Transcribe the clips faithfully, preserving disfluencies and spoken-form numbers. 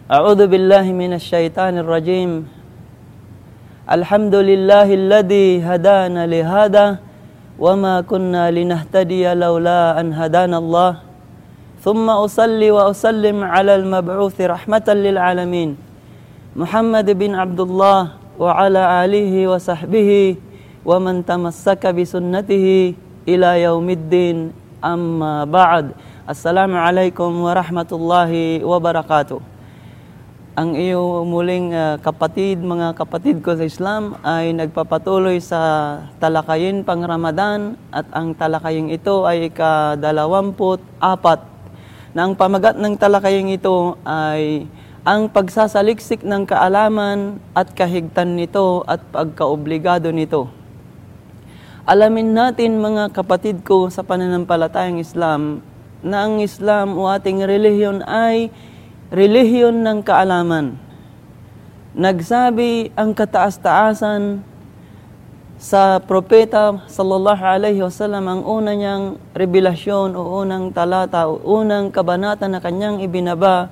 أعوذ بالله من الشيطان الرجيم الحمد لله الذي هدانا لهذا وما كنا لنهتدي لولا أن هدانا الله ثم أصلي وأسلم على المبعوث رحمة للعالمين محمد بن عبد الله وعلى آله وصحبه ومن تمسك بسنته إلى يوم الدين أما بعد. Assalamu alaikum warahmatullahi wabarakatuh. Ang iyo muling uh, kapatid, mga kapatid ko sa Islam ay nagpapatuloy sa talakayin pang Ramadan at ang talakayin ito ay ikadalawamput apat. Na ang pamagat ng talakayin ito ay ang pagsasaliksik ng kaalaman at kahigtan nito at pagkaobligado nito. Alamin natin mga kapatid ko sa pananampalatayang Islam na ang Islam o ating relihiyon ay relihiyon ng kaalaman. Nagsabi ang kataas-taasan sa propeta sallallahu alaihi wasallam ang una niyang revelasyon o unang talata o unang kabanata na kanyang ibinaba.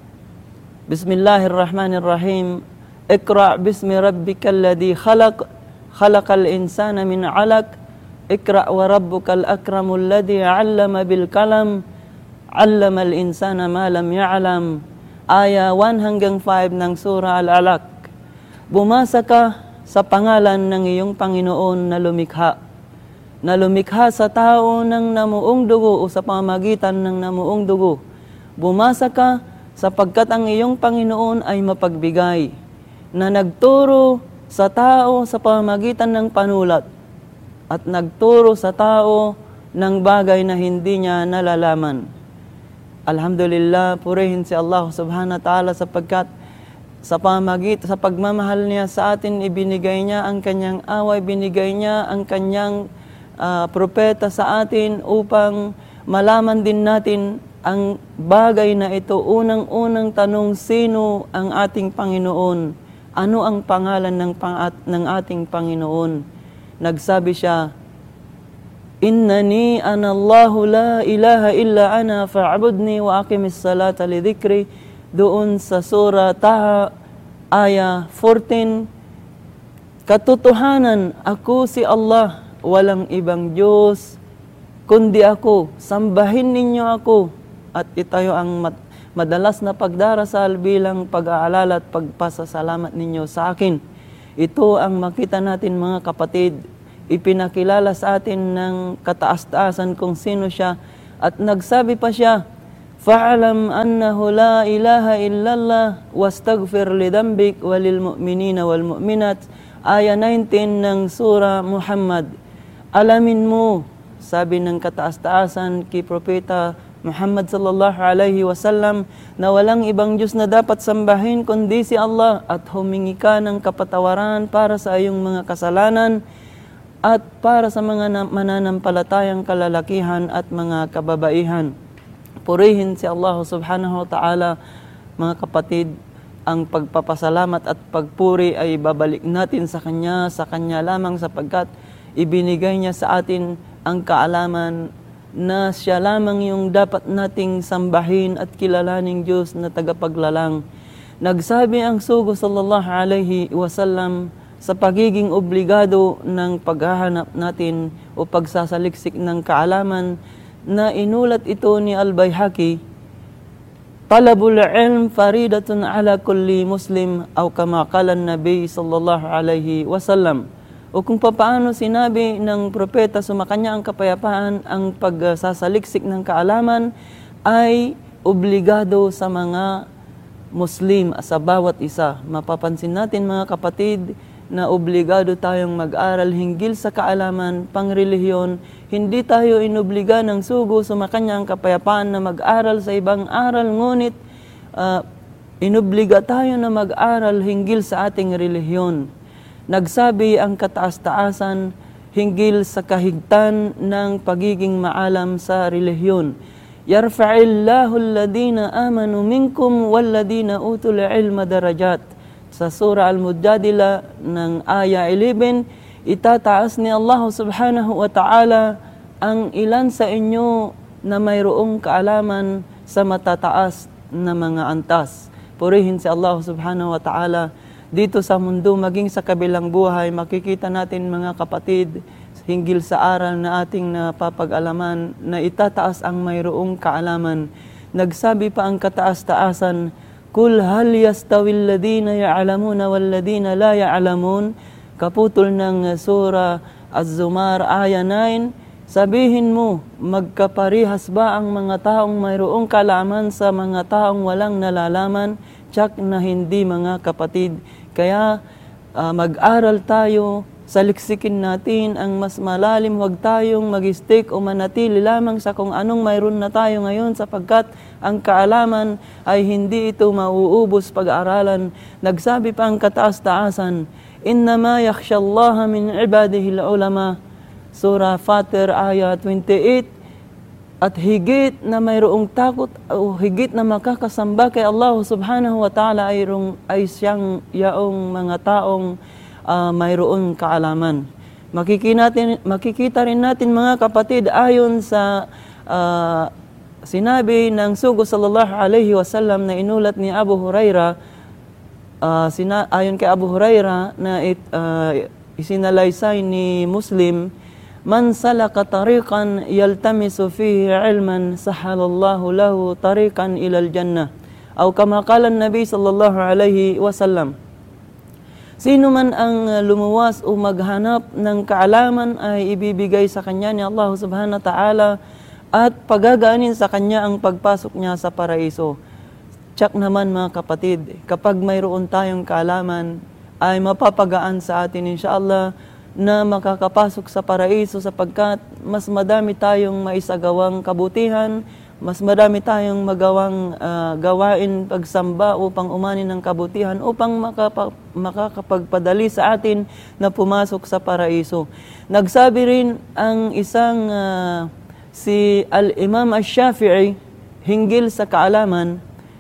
Bismillahirrahmanirrahim. Iqra' bismi rabbikal ladzi khalaq khalaqal insana min 'alaq. Iqra' wa rabbukal akramul ladzi 'allama bil kalam. Allamal insana ma lam ya'lam. Aya one hanggang five ng Surah Al-Alaq. Bumasa ka sa pangalan ng iyong Panginoon na lumikha. Na lumikha sa tao ng namuong dugo o sa pamamagitan ng namuong dugo. Bumasa ka sapagkat ang iyong Panginoon ay mapagbigay. Na nagturo sa tao sa pamamagitan ng panulat. At nagturo sa tao ng bagay na hindi niya nalalaman. Alhamdulillah, purihin si Allah subhanahu wa ta'ala sapagkat sa pamagit, sa pagmamahal niya sa atin, ibinigay niya ang kanyang away, binigay niya ang kanyang uh, propeta sa atin upang malaman din natin ang bagay na ito. Unang-unang tanong, sino ang ating Panginoon? Ano ang pangalan ng, pang ng ating Panginoon? Nagsabi siya, Innani ana Allahu la ilaha illa ana fa'budni wa aqimis salata li dhikri, doon sa surah Taha aya fourteen. Katotohanan, ako si Allah, walang ibang Diyos kundi ako, sambahin ninyo ako. At itayo ang mat madalas na pagdarasal bilang pag-aalala at pagpasasalamat ninyo sa akin. Ito ang makita natin mga kapatid. Ipinakilala sa atin ng kataas-taasan kung sino siya at nagsabi pa siya, fa'alam annahu la ilaha illallah wastaghfir lidambik walil mu'minina wal mu'minat. Aya nineteen ng surah Muhammad. Alamin mo, sabi ng kataas-taasan kay Propeta Muhammad sallallahu alaihi wasallam, na walang ibang Diyos na dapat sambahin kundi si Allah, at humingi ka ng kapatawaran para sa iyong mga kasalanan at para sa mga mananampalatayang kalalakihan at mga kababaihan. Purihin si Allah subhanahu wa ta'ala, mga kapatid. Ang pagpapasalamat at pagpuri ay babalik natin sa Kanya, sa Kanya lamang sapagkat ibinigay niya sa atin ang kaalaman na siya lamang yung dapat nating sambahin at kilalaning Diyos na tagapaglalang. Nagsabi ang sugo sallallahu alaihi wasallam sa pagiging obligado ng paghahanap natin o pagsasaliksik ng kaalaman na inulat ito ni Al-Baihaqi, Talabul ilm faridatun ala kulli muslim aw kama qala an-nabi sallallahu alaihi wasallam. O kung paano sinabi ng propeta sumakanya ang kapayapaan, ang pagsasaliksik ng kaalaman ay obligado sa mga Muslim, sa bawat isa. Mapapansin natin mga kapatid na obligado tayong mag-aral hinggil sa kaalaman, pangrelihiyon. Hindi tayo inobliga ng sugo sumakanya ang kapayapaan na mag-aral sa ibang aral, ngunit uh, inobliga tayo na mag-aral hinggil sa ating relihiyon. Nagsabi ang kataas-taasan hinggil sa kahigtan ng pagiging maalam sa relihiyon. Yarfa'illahu alladhina amanu minkum walladhina utul ilma darajat. Sa surah Al-Mujadila ng aya eleven, itataas ni Allah subhanahu wa ta'ala ang ilan sa inyo na mayroong kaalaman sa matataas na mga antas. purihin si Allah subhanahu wa ta'ala. Dito sa mundo, maging sa kabilang buhay, makikita natin mga kapatid, hinggil sa aral na ating napapag-alaman, na itataas ang mayroong kaalaman. Nagsabi pa ang kataas-taasan, Kul hal yastawil ladina ya'lamuna wal ladina la ya'lamun. Kaputol ng Surah Az-Zumar, aya nine, sabihin mo, magkaparihas ba ang mga taong mayroong kaalaman sa mga taong walang nalalaman? Tsak na hindi, mga kapatid. Kaya uh, mag-aral tayo, saliksikin natin ang mas malalim, huwag tayong mag-stick o manatili lamang sa kung anong mayroon na tayo ngayon, sapagkat ang kaalaman ay hindi ito mauubos pag-aaralan. Nagsabi pa ang kataas-taasan, Innama yakhshallaha min ibadihi al-ulama. Surah Fatir, ayat twenty-eight. At higit na mayroong takot o higit na makakasamba kay Allah subhanahu wa ta'ala ay, ay siyang yaong mga taong uh, mayroong kaalaman. Makikita, makikita rin natin, mga kapatid, ayon sa uh, sinabi ng Sugo sallallahu alaihi wasallam na inulat ni Abu Huraira, uh, sina, ayon kay Abu Huraira na it, uh, isinalaysay ni Muslim, Man salaka tariqan yaltamisu fihi ilman sahalallahu lahu tariqan ilal jannah. Aw kama qala an-nabi sallallahu alaihi wasallam. Sino man ang lumuwas o maghanap ng kaalaman ay ibibigay sa kanya ni Allah subhanahu wa ta'ala at pagagaanin sa kanya ang pagpasok niya sa paraiso. Tsak naman, mga kapatid, kapag mayroon tayong kaalaman ay mapapagaan sa atin insyaAllah na makakapasok sa paraiso, sapagkat mas madami tayong maisagawang kabutihan, mas madami tayong magawang uh, gawain pagsamba upang umani ng kabutihan, upang makapa, makakapagpadali sa atin na pumasok sa paraiso. Nagsabi rin ang isang uh, si Al-Imam Ash-Shafi'i hinggil sa kaalaman,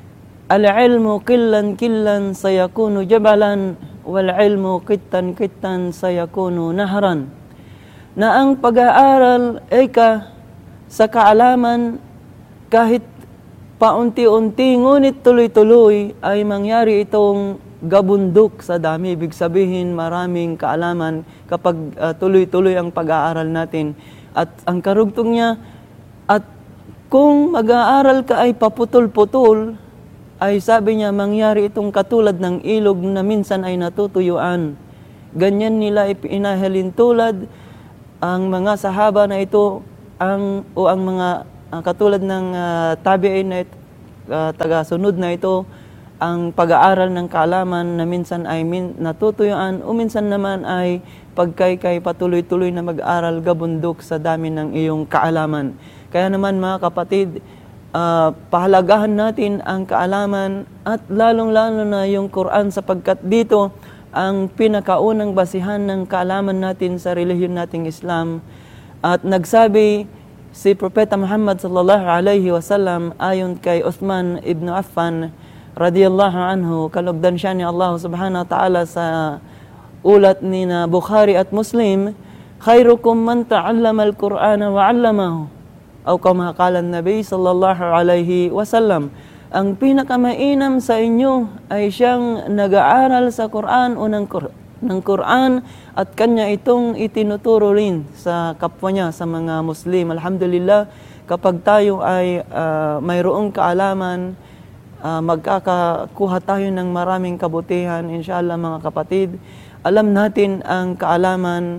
Al-ilmu killan killan sayakunu jabalan wal ilmu kittan kittan sayakunu nahran. Na ang pag-aaral ay ka sa kaalaman kahit paunti-unti ngunit tuloy-tuloy ay mangyari itong gabundok sa dami. Ibig sabihin maraming kaalaman kapag uh, tuloy-tuloy ang pag-aaral natin. At ang karugtong niya, at kung mag-aaral ka ay paputol-putol, ay sabi niya, mangyari itong katulad ng ilog na minsan ay natutuyuan. Ganyan nila ipinahalin tulad ang mga sahaba na ito, ang, o ang mga uh, katulad ng uh, tabi'in na ito, uh, taga-sunod na ito, ang pag-aaral ng kaalaman na minsan ay min, natutuyuan o minsan naman ay pagkay-kay patuloy-tuloy na mag-aral gabundok sa dami ng iyong kaalaman. Kaya naman, mga kapatid, Uh, pahalagahan natin ang kaalaman at lalong-lalo na yung Quran, sapagkat dito ang pinakaunang basihan ng kaalaman natin sa relihiyon nating Islam. At nagsabi si Propeta Muhammad sallallahu alaihi wasallam ayon kay Uthman ibn Affan radiyallahu anhu, kalugdan siya ni Allah subhanahu wa ta'ala sa ulat ni na Bukhari at Muslim, khairukum man ta'allama al-Qur'ana wa 'allamahu. O kama qala Nabi sallallahu alaihi wasallam, ang pinakamainam sa inyo ay siyang nag-aaral sa Quran o ng, ng Quran at kanya itong itinuturo rin sa kapwa niya, sa mga Muslim. Alhamdulillah, kapag tayo ay uh, mayroong kaalaman, uh, magkakakuha tayo ng maraming kabutihan, inshallah, mga kapatid. Alam natin ang kaalaman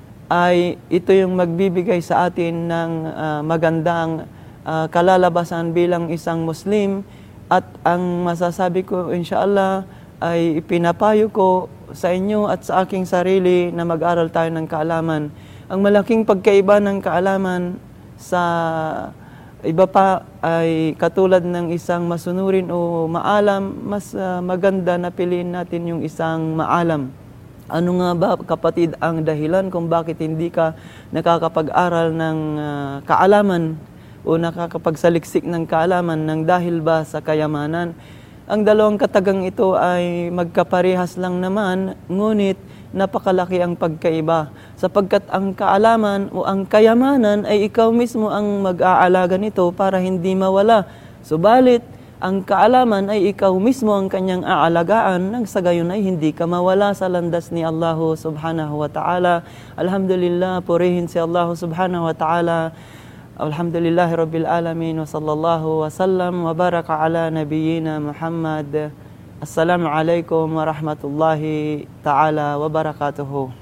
ay ito yung magbibigay sa atin ng uh, magandang uh, kalalabasan bilang isang Muslim. At ang masasabi ko, inshallah, ay ipinapayo ko sa inyo at sa aking sarili na mag-aral tayo ng kaalaman. Ang malaking pagkaiba ng kaalaman sa iba pa ay katulad ng isang masunurin o maalam, mas uh, maganda na piliin natin yung isang maalam. Ano nga ba, kapatid, ang dahilan kung bakit hindi ka nakakapag-aral ng uh, kaalaman o nakakapagsaliksik ng kaalaman ng dahil ba sa kayamanan? Ang dalawang katagang ito ay magkaparehas lang naman, ngunit napakalaki ang pagkaiba. Sapagkat ang kaalaman o ang kayamanan ay ikaw mismo ang mag-aalaga nito para hindi mawala. Subalit, ang kaalaman ay ikaw mismo ang kanyang aalagaan, nang sa gayon ay hindi ka mawala sa landas ni Allah subhanahu wa ta'ala. Alhamdulillah, purihin si Allah subhanahu wa ta'ala. Alhamdulillahi rabbil alamin wa sallallahu wa sallam wa baraka ala nabiyyina Muhammad. Assalamu alaikum wa rahmatullahi ta'ala wa barakatuhu.